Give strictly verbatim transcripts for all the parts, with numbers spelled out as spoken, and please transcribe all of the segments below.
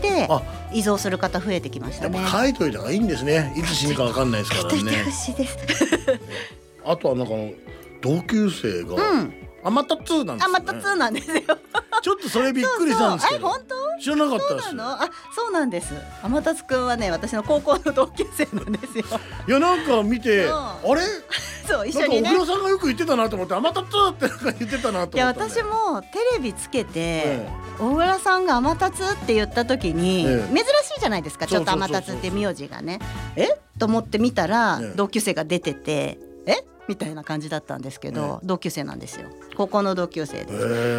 て遺贈する方増えてきましたね。 やっぱ書いといた方がいいんですね。いつ死ぬか分かんないですからね。 書いといてほしいですあとはなんか同級生が、うん、アマタツーなんですよね。 アマタツーなんですよちょっとそれびっくりしたんですけど。 そうそう、え、本当？ 知らなかったです。 そうなの？あ、そうなんです。アマタツくんはね、私の高校の同級生なんですよ。 いや、なんか見て、あれそう一緒にね、 なんか小倉さんがよく言ってたなと思って、アマタツーってなんか言ってたなと思って、ね、いや私もテレビつけて、ええ、小倉さんがアマタツって言った時に、ええ、珍しいじゃないですか。ちょっとアマタツって名字がね、えと思って見たら、ええ、同級生が出てて、えみたいな感じだったんですけど、うん、同級生なんですよ。高校の同級生です。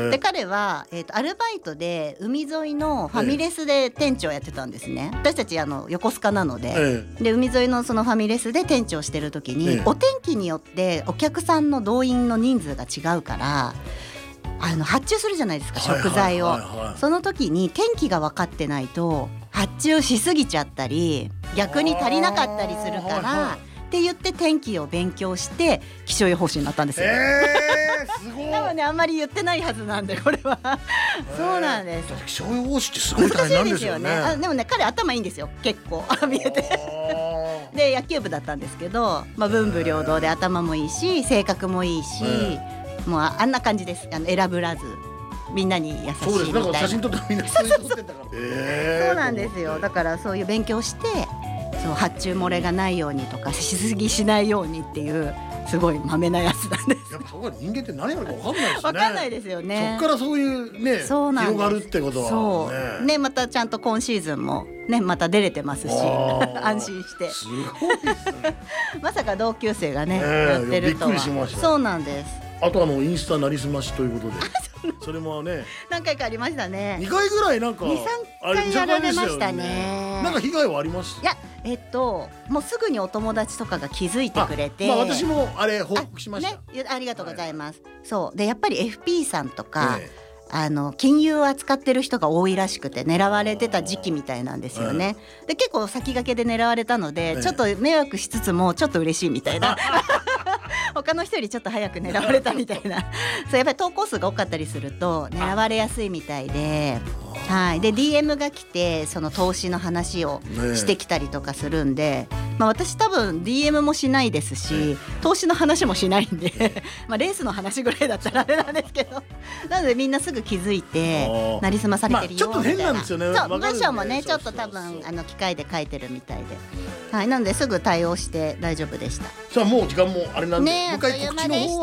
で彼は、えーと、アルバイトで海沿いのファミレスで店長やってたんですね。私たちあの横須賀なので、えー、で海沿いのそのファミレスで店長してる時に、えー、お天気によってお客さんの動員の人数が違うからあの発注するじゃないですか、食材を、はいはいはいはい、その時に天気が分かってないと発注しすぎちゃったり逆に足りなかったりするから、はいはい、って言って天気を勉強して気象予報士になったんですよ。 えー、すごい。 多分ね、あんまり言ってないはずなんでこれはそうなんです。 気象予報士ってすごい大変なんですよね。 あ、でもね、彼頭いいんですよ結構見えてで野球部だったんですけど、まあ、文武両道で頭もいいし性格もいいし、もうあんな感じです。あの選ぶらずみんなに優しいみたいな。 そうです。なんか写真撮ってみんな写真撮ってたから。えー、 そうなんですよ。だからそういう勉強してそう発注漏れがないようにとかしすぎしないようにっていうすごいマメなやつなんです。 やっぱそこは人間って何やるか分かんないですね。 分かんないですよね。 そっからそういうね広がるってことはね。 そうね、またちゃんと今シーズンもねまた出れてますし安心して。 すごいですねまさか同級生がね、えー、やってるとは。 びっくりしました。 そうなんです。 あとあのインスタなりすましということでそれもね何回かありましたね。 にかいぐらいなんかにさんかいやられましたね。 なんか被害はありました？ いや、えっともうすぐにお友達とかが気づいてくれて、 あ、まあ、私もあれ報告しました。 あ、ね、ありがとうございます、はい、そうでやっぱり エフピー さんとか、ええあの金融を扱ってる人が多いらしくて狙われてた時期みたいなんですよね。で結構先駆けで狙われたので、ええ、ちょっと迷惑しつつもちょっと嬉しいみたいな他の人よりちょっと早く狙われたみたいなそうやっぱり投稿数が多かったりすると狙われやすいみたいで、はい、で ディーエム が来てその投資の話をしてきたりとかするんで、まあ、私多分 ディーエム もしないですし投資の話もしないんでまあレースの話ぐらいだったらあれなんですけどなのでみんなすぐ気づいてなりすまされてるよみたいな、まあ、ちょっと変なんですよね。そう文章もねちょっと多分あの機械で書いてるみたいで、はい、なのですぐ対応して大丈夫でした。 さあもう時間もあれなんで、 ね、あっという間でした。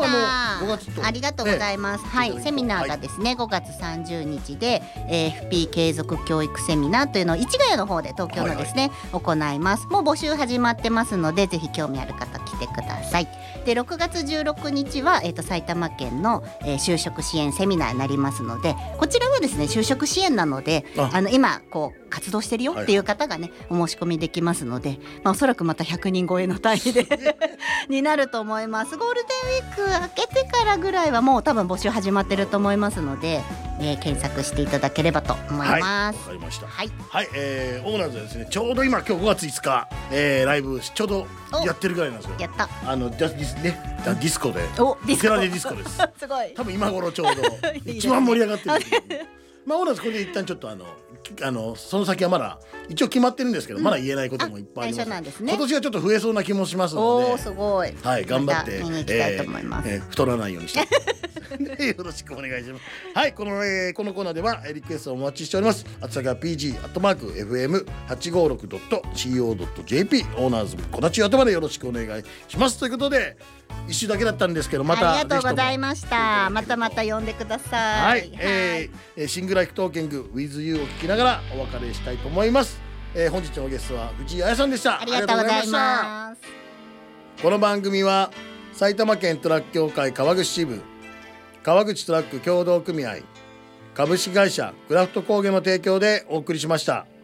ごがつとありがとうございます、ね、はい、セミナーがですね、はい、ごがつさんじゅうにちで エーエフピー 継続教育セミナーというのを市ヶ谷の方で東京のですね、はいはい、行います。もう募集始まってますのでぜひ興味ある方来てください。でろくがつじゅうろくにちは、えー、と埼玉県の、えー、就職支援セミナーになりますので、こちらはですね就職支援なので あ, あの今こう活動してるよっていう方がね、はい、お申し込みできますので、まあ、おそらくまたひゃくにん超えの単位でになると思います。ゴールデンウィーク明けてからぐらいはもう多分募集始まってると思いますので、えー、検索していただければと思います。はい、わかりました。はい、はい、えー、オーナーズはですねちょうど今今日ごがついつか、えー、ライブちょうどやってるぐらいなんですよ。 やったあのディス、ね、ディスコでおディスコオケラでディスコですすごい多分今頃ちょうど一番盛り上がってるまあオーナーズこれで一旦ちょっとあのあのその先はまだ一応決まってるんですけど、うん、まだ言えないこともいっぱいあります。 なんですね、 今年はちょっと増えそうな気もしますので、 おーすごい、 はい、頑張って見に行きたいと思います、 えーえー、太らないようにしてよろしくお願いします。はい、この、えー、このコーナーではリクエストをお待ちしております。あつさが ピージー アットマーク エフエムはちごろく ドット シーオー ドット ジェーピー オーナーズこだちあとまでよろしくお願いしますということで、一週だけだったんですけどまたありがとうございました。またまた呼んでください。 はい、えー、シングライフトーキング with you を聞きながらお別れしたいと思います。えー、本日のゲストは藤井彩さんでした。 ありがとうございます。 この番組は埼玉県トラック協会川口支部、川口トラック協同組合、株式会社クラフト工芸の提供でお送りしました。